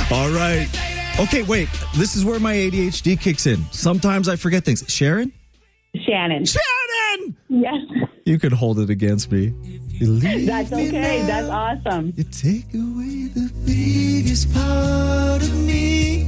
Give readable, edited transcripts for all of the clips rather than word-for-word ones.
All right. Okay, wait. This is where my ADHD kicks in. Sometimes I forget things. Sharon? Shannon. Shannon! Yes. You could hold it against me. That's okay. That's awesome. You take away the biggest part of me.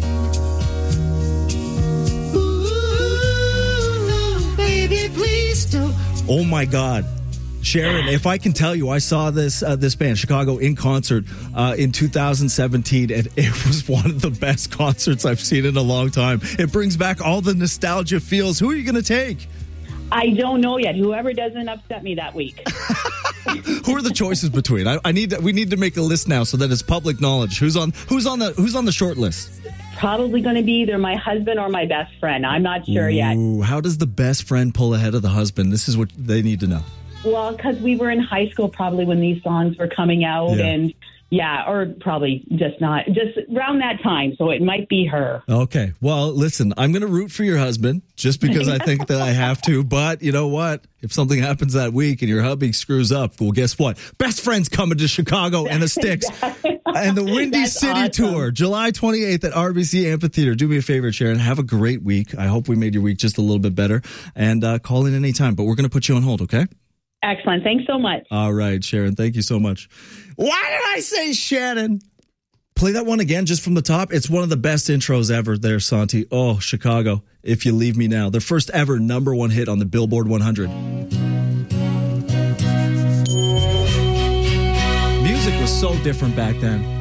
Ooh, baby, please don't. Oh my God. Sharon, if I can tell you, I saw this band, Chicago, in concert in 2017, and it was one of the best concerts I've seen in a long time. It brings back all the nostalgia feels. Who are you going to take? I don't know yet. Whoever doesn't upset me that week. Who are the choices between? We need to make a list now so that it's public knowledge. Who's on the short list? Probably going to be either my husband or my best friend. I'm not sure yet. How does the best friend pull ahead of the husband? This is what they need to know. Well, because we were in high school probably when these songs were coming out, and or probably just around that time. So it might be her. Okay. Well, listen, I'm going to root for your husband just because I think that I have to. But you know what? If something happens that week and your hubby screws up, well, guess what? Best friend's coming to Chicago and the Styx and the Windy City Tour, July 28th at RBC Amphitheater. Do me a favor, Sharon. Have a great week. I hope we made your week just a little bit better. And call in anytime. But we're going to put you on hold, okay? Excellent. Thanks so much. All right, Sharon. Thank you so much. Why did I say Shannon? Play that one again just from the top. It's one of the best intros ever there, Santi. Oh, Chicago, If You Leave Me Now. Their first ever #1 hit on the Billboard 100. Music was so different back then.